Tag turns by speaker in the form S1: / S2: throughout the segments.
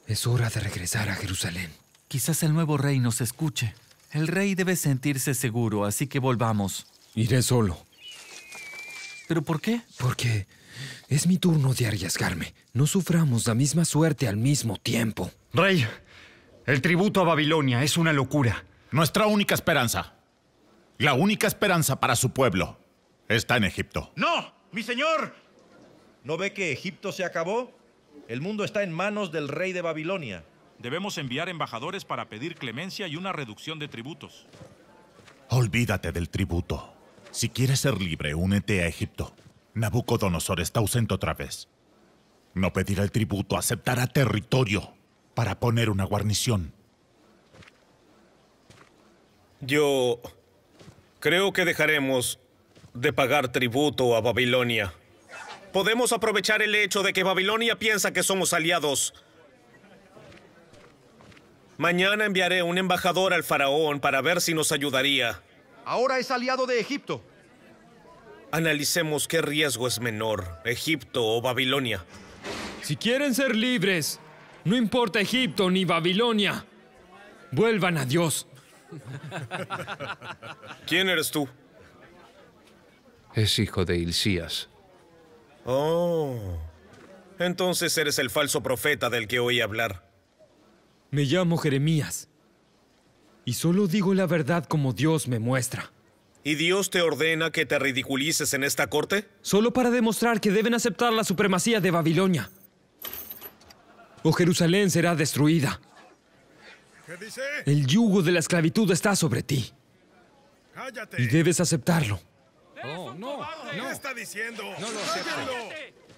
S1: Es hora de regresar a Jerusalén.
S2: Quizás el nuevo rey nos escuche. El rey debe sentirse seguro, así que volvamos.
S1: Iré solo.
S2: ¿Pero por qué?
S1: Porque es mi turno de arriesgarme. No suframos la misma suerte al mismo tiempo.
S3: Rey, el tributo a Babilonia es una locura.
S4: Nuestra única esperanza, la única esperanza para su pueblo, está en Egipto.
S5: ¡No! ¡Mi señor! ¿No ve que Egipto se acabó? El mundo está en manos del rey de Babilonia.
S6: Debemos enviar embajadores para pedir clemencia y una reducción de tributos.
S4: Olvídate del tributo. Si quieres ser libre, únete a Egipto. Nabucodonosor está ausente otra vez. No pedirá el tributo, aceptará territorio para poner una guarnición.
S7: Yo creo que dejaremos de pagar tributo a Babilonia. Podemos aprovechar el hecho de que Babilonia piensa que somos aliados. Mañana enviaré un embajador al faraón para ver si nos ayudaría.
S5: Ahora es aliado de Egipto.
S7: Analicemos qué riesgo es menor, Egipto o Babilonia.
S1: Si quieren ser libres, no importa Egipto ni Babilonia. Vuelvan a Dios.
S7: ¿Quién eres tú?
S8: Es hijo de Hilcías.
S7: Oh, entonces eres el falso profeta del que oí hablar.
S1: Me llamo Jeremías. Y solo digo la verdad como Dios me muestra.
S7: ¿Y Dios te ordena que te ridiculices en esta corte?
S1: Solo para demostrar que deben aceptar la supremacía de Babilonia. O Jerusalén será destruida.
S9: ¿Qué dice?
S1: El yugo de la esclavitud está sobre ti.
S9: ¡Cállate!
S1: Y debes aceptarlo.
S8: Oh, no,
S9: ¿Qué está diciendo?
S8: No lo
S9: ¡Cállenlo!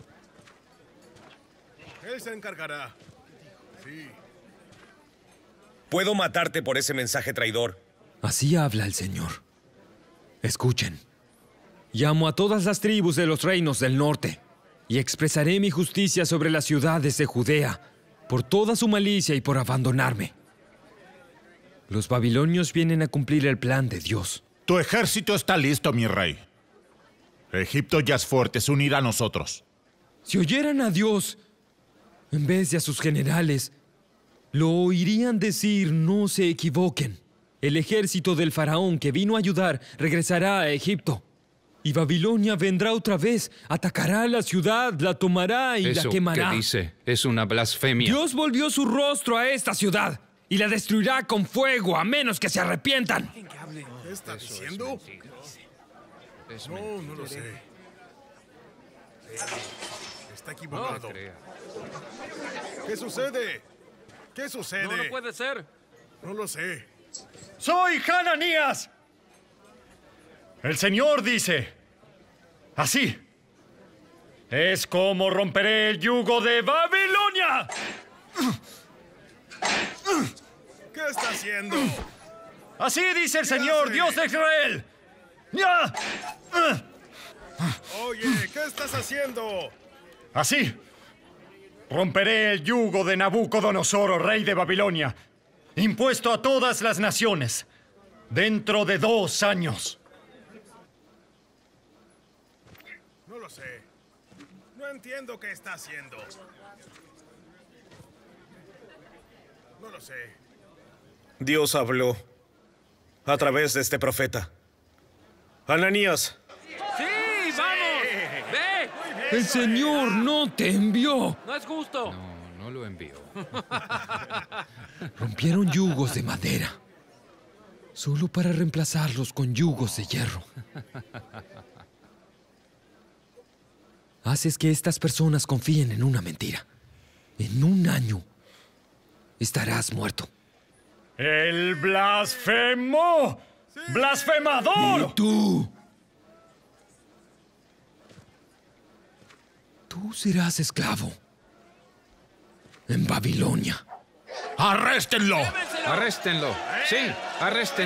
S9: Él se encargará. Sí.
S7: ¿Puedo matarte por ese mensaje traidor?
S1: Así habla el Señor. Escuchen. Llamo a todas las tribus de los reinos del norte y expresaré mi justicia sobre las ciudades de Judea por toda su malicia y por abandonarme. Los babilonios vienen a cumplir el plan de Dios.
S4: Tu ejército está listo, mi rey. Egipto ya es fuerte, se unirá a nosotros.
S1: Si oyeran a Dios en vez de a sus generales, lo oirían decir: no se equivoquen. El ejército del faraón que vino a ayudar regresará a Egipto. Y Babilonia vendrá otra vez, atacará la ciudad, la tomará y la quemará.
S8: ¿Qué dice? Es una blasfemia.
S1: Dios volvió su rostro a esta ciudad y la destruirá con fuego a menos que se arrepientan.
S9: ¿Qué está diciendo? No lo sé. Está equivocado. ¿Qué sucede? ¿Qué sucede?
S6: No puede ser.
S9: No lo sé.
S3: ¡Soy Hananías! El Señor dice, así es como romperé el yugo de Babilonia.
S9: ¿Qué está haciendo?
S3: Así dice el Señor,
S9: hace?
S3: Dios de Israel. ¡Ya!
S9: Oye, ¿qué estás haciendo?
S3: Así romperé el yugo de Nabucodonosor, rey de Babilonia, impuesto a todas las naciones, dentro de 2 años.
S9: No lo sé. No entiendo qué está haciendo. No lo sé.
S7: Dios habló a través de este profeta. Ananías.
S6: ¡Sí, vamos! ¡Ve!
S1: El Señor no te envió.
S6: ¡No es justo!
S8: No lo envío.
S1: Rompieron yugos de madera, solo para reemplazarlos con yugos de hierro. Haces que estas personas confíen en una mentira. En 1 año estarás muerto.
S3: ¡El blasfemo! ¡Blasfemador!
S1: ¿Y tú? Tú serás esclavo en Babilonia.
S4: ¡Arréstenlo!
S8: ¡Arréstenlo! Sí, arréstenlo.